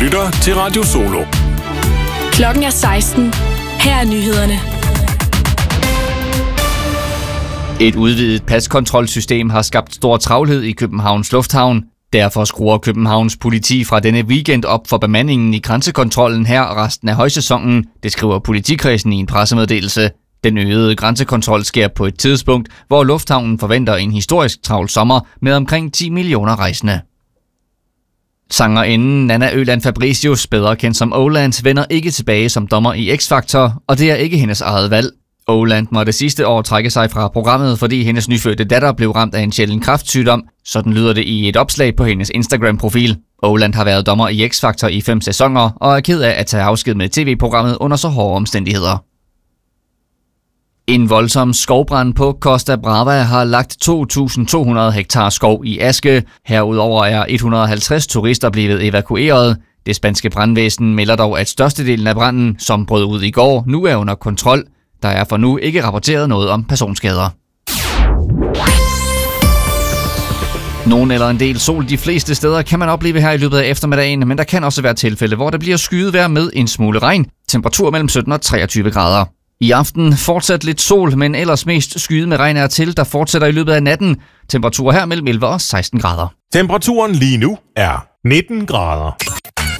lytter til Radio Solo. Klokken er 16. Her er nyhederne. Et udvidet paskontrolsystem har skabt stor travlhed i Københavns Lufthavn. Derfor skruer Københavns politi fra denne weekend op for bemandingen i grænsekontrollen her resten af højsæsonen, det skriver politikredsen i en pressemeddelelse. Den øgede grænsekontrol sker på et tidspunkt, hvor lufthavnen forventer en historisk travl sommer med omkring 10 millioner rejsende. Sangerinden Nanna Øland Fabricius, bedre kendt som Åland, vender ikke tilbage som dommer i X-Factor, og det er ikke hendes eget valg. Åland måtte sidste år trække sig fra programmet, fordi hendes nyfødte datter blev ramt af en sjælden kræftsygdom. Sådan lyder det i et opslag på hendes Instagram-profil. Åland har været dommer i X-Factor i 5 sæsoner, og er ked af at tage afsked med tv-programmet under så hårde omstændigheder. En voldsom skovbrand på Costa Brava har lagt 2.200 hektar skov i aske. Herudover er 150 turister blevet evakueret. Det spanske brandvæsen melder dog, at størstedelen af branden, som brød ud i går, nu er under kontrol. Der er for nu ikke rapporteret noget om personskader. Nogen eller en del sol de fleste steder kan man opleve her i løbet af eftermiddagen, men der kan også være tilfælde, hvor der bliver skyet med en smule regn. Temperatur mellem 17 og 23 grader. I aften fortsat lidt sol, men ellers mest skyet med regn er til, der fortsætter i løbet af natten. Temperatur her mellem 11 og 16 grader. Temperaturen lige nu er 19 grader.